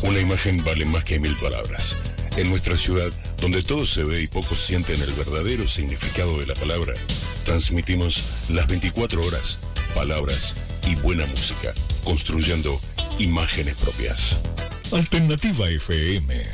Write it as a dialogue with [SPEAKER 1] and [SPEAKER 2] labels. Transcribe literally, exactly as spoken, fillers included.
[SPEAKER 1] Una imagen vale más que mil palabras. En nuestra ciudad, donde todo se ve y pocos sienten el verdadero significado de la palabra, transmitimos las veinticuatro horas, palabras y buena música, construyendo imágenes propias.
[SPEAKER 2] Alternativa F M.